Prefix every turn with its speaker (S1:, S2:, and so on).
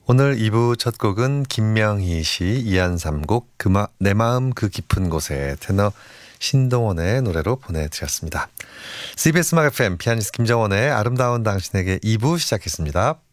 S1: 오늘 2부 첫 곡은 김명희 씨 이한삼곡 내 마음 그 깊은 곳에 테너 신동원의 노래로 보내드렸습니다. CBS 음악 FM 피아니스트 김정원의 아름다운 당신에게 2부 시작했습니다.